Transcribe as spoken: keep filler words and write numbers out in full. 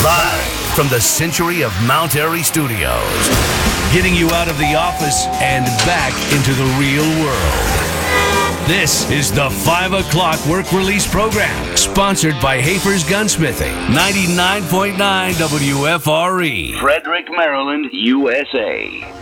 Live from the Century of Mount Airy Studios, getting you out of the office and back into the real world. This is the five o'clock Work Release Program, sponsored by Hafer's Gunsmithing, ninety-nine point nine W F R E, Frederick, Maryland, U S A.